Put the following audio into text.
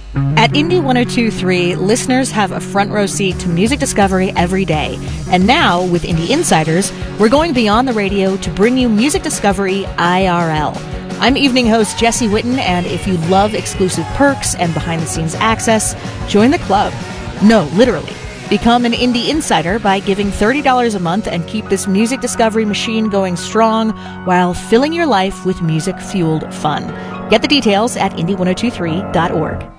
At Indie 1023, listeners have a front row seat to music discovery every day. And now, with Indie Insiders, we're going beyond the radio to bring you music discovery IRL. I'm evening host Jesse Witten, and if you love exclusive perks and behind-the-scenes access, join the club. No, literally. Become an Indie Insider by giving $30 a month and keep this music discovery machine going strong while filling your life with music-fueled fun. Get the details at indie1023.org.